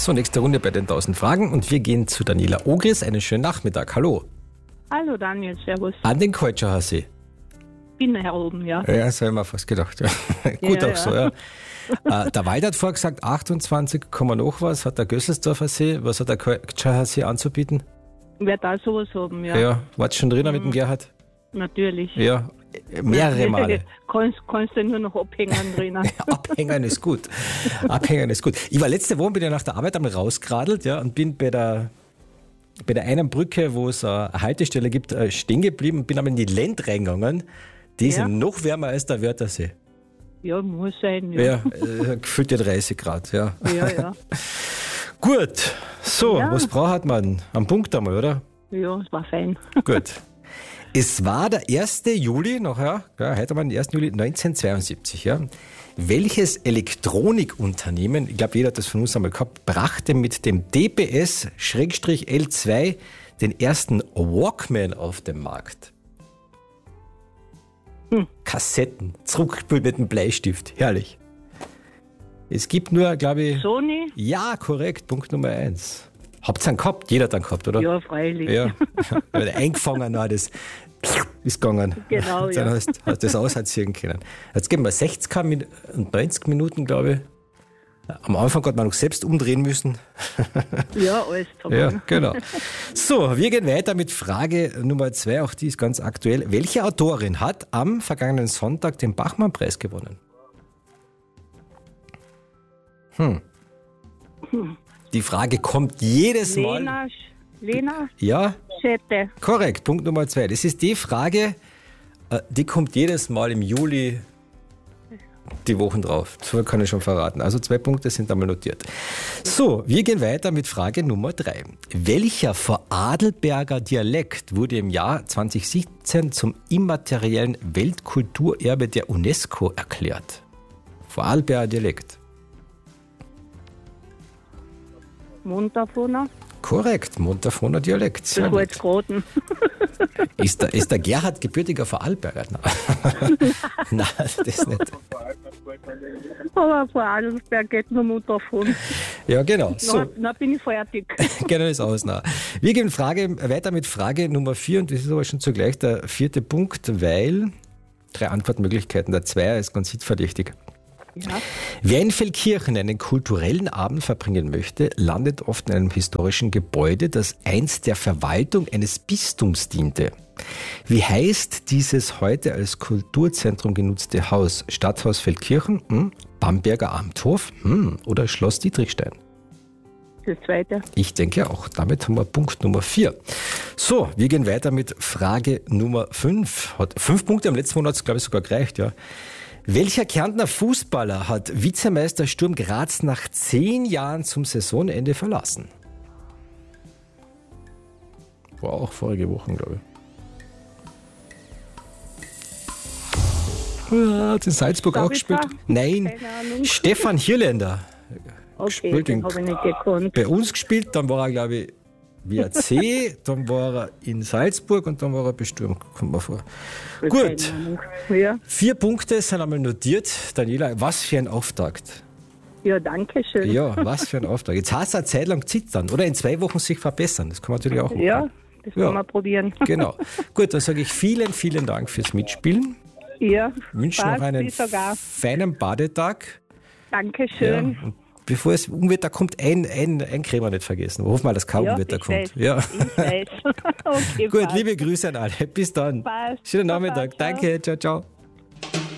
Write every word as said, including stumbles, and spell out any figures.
So, nächste Runde bei den tausend Fragen und wir gehen zu Daniela Ogris. Einen schönen Nachmittag. Hallo. Hallo Daniel, servus. An den Kaltschacher See. Bin her oben, ja. Ja, das habe ich mir fast gedacht. Ja. Gut Ja, auch so, ja. äh, der Wald hat vorgesagt, achtundzwanzig, noch was hat der Gösselsdorfer See. Was hat der Kaltschacher See anzubieten? Wird da sowas haben, ja. Ja, warst du schon drinnen mhm. mit dem Gerhard? Natürlich. Ja, mehrere Male. Kannst, kannst du nur noch abhängen drinnen. Abhängen ist gut. Abhängen ist gut. Ich war letzte Woche, bin ja nach der Arbeit einmal rausgeradelt, ja, und bin bei der, bei der einen Brücke, wo es eine Haltestelle gibt, stehen geblieben und bin einmal in die Lend reingegangen. Die Ja. sind noch wärmer als der Wörthersee. Ja, muss sein, ja. Ja, äh, gefühlte dreißig Grad, ja. Ja, ja. Gut, so, Ja. was braucht man? Am Punkt einmal, oder? Ja, es war fein. Gut. Es war der erste Juli, nachher, ja, heute haben wir den ersten Juli neunzehnhundertzweiundsiebzig, ja. Welches Elektronikunternehmen, ich glaube, jeder hat das von uns einmal gehabt, brachte mit dem D P S L zwei den ersten Walkman auf den Markt? Hm. Kassetten, zurückgespült mit einem Bleistift, herrlich. Es gibt nur, glaube ich... Sony? Ja, korrekt, Punkt Nummer eins. Habt ihr einen gehabt? Jeder hat einen gehabt, oder? Ja, freilich. Ja, eingefangen, na, das ist gegangen. Genau, Dann ja. hast du das ausziehen können. Jetzt geben wir sechzig und neunzig Minuten, glaube ich. Am Anfang hat man noch selbst umdrehen müssen. Ja, alles Ja, zusammen. genau. So, wir gehen weiter mit Frage Nummer zwei, auch die ist ganz aktuell. Welche Autorin hat am vergangenen Sonntag den Bachmann-Preis gewonnen? Hm. Die Frage kommt jedes Mal. Lena, Lena Ja, Schette. korrekt, Punkt Nummer zwei. Das ist die Frage, äh, die kommt jedes Mal im Juli die Wochen drauf. So kann ich schon verraten. Also zwei Punkte sind einmal notiert. So, wir gehen weiter mit Frage Nummer drei. Welcher Vorarlberger Dialekt wurde im Jahr zwanzig siebzehn zum immateriellen Weltkulturerbe der UNESCO erklärt? Vorarlberger Dialekt. Montafoner. Korrekt, Montafoner Dialekt. Sehr Das war gut. jetzt geraten. Ist der, ist der Gerhard gebürtiger Vorarlberger? Nein, Nein das nicht. Aber vor Adelsberg geht nur Montafon. Ja, genau. So, Na, na bin ich fertig. gerne ist aus. Na. Wir gehen Frage, weiter mit Frage Nummer vier und das ist aber schon zugleich der vierte Punkt, weil drei Antwortmöglichkeiten. Der Zweier ist ganz hitverdächtig. Ja. Wer in Feldkirchen einen kulturellen Abend verbringen möchte, landet oft in einem historischen Gebäude, das einst der Verwaltung eines Bistums diente. Wie heißt dieses heute als Kulturzentrum genutzte Haus? Stadthaus Feldkirchen, hm? Bamberger Amthof hm? oder Schloss Dietrichstein? Das zweite. Ich denke auch. Damit haben wir Punkt Nummer vier. So, wir gehen weiter mit Frage Nummer fünf. Hat fünf Punkte, am letzten Monat hat es, glaube ich, sogar gereicht, ja. Welcher Kärntner Fußballer hat Vizemeister Sturm Graz nach zehn Jahren zum Saisonende verlassen? War auch vorige Woche, glaube ich. Ja, hat in Salzburg auch gespielt. Sabitzer? Nein, Keine Ahnung. Stefan Hirländer. Okay, Gespielt in- das habe ich nicht gekonnt. Bei uns gespielt, dann war er, glaube ich, W R C, dann war er in Salzburg und dann war er bei Sturm, kommt mir vor. Gut, Keine Ahnung. Ja, vier Punkte sind einmal notiert. Daniela, was für ein Auftakt. ja, danke schön. Ja, was für ein Auftakt. Jetzt hast du eine Zeit lang zittern oder in zwei Wochen sich verbessern. Das kann man natürlich auch machen. Ja, das Ja. kann man probieren. Genau. Gut, dann sage ich vielen, vielen Dank fürs Mitspielen. Ja, Ich wünsche passt, noch einen wie sogar. feinen Badetag. Danke Ja, schön. und bevor es Unwetter kommt, ein, ein, ein Creme nicht vergessen. Wir hoffen mal, dass kein Ja, Unwetter ich kommt. weiß. Ja. Ich weiß. Okay, Gut, passt. liebe Grüße an alle. Bis dann. Passt. Schönen Baba, Nachmittag. ciao. Danke. Ciao, ciao.